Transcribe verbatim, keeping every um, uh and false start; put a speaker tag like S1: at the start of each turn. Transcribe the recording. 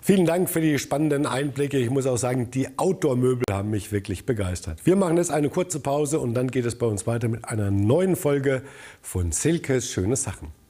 S1: Vielen Dank für die spannenden Einblicke. Ich muss auch sagen, die Outdoor-Möbel haben mich wirklich begeistert. Wir machen jetzt eine kurze Pause und dann geht es bei uns weiter mit einer neuen Folge von Silkes schöne Sachen.